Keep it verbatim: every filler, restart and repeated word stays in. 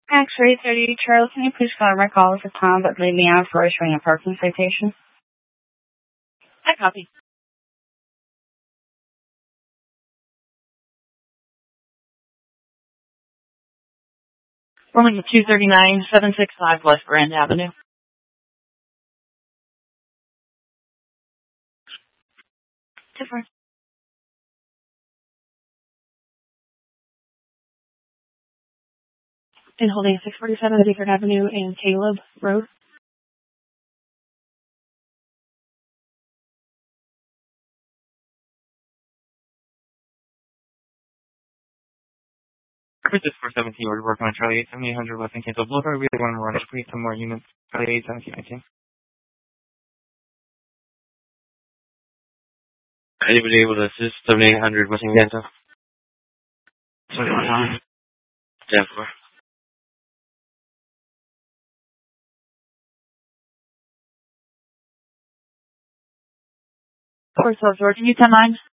X-ray thirty, Charles, can you please call my call for Tom, but leave me out for issuing a parking citation? I copy. Rolling to two thirty-nine, seven sixty-five West Grand Avenue. Different. And holding six forty-seven Bedford Avenue and Caleb Road. This four seventeen, we're working on Charlie eight seventy, one hundred West and Cancel Boulevard. We really want to run please some more units. Charlie eight seventeen, nineteen. Anybody able to assist seventy-eight hundred West and Cancel? twenty-one hundred. ten four. Of course, George, can you ten nine?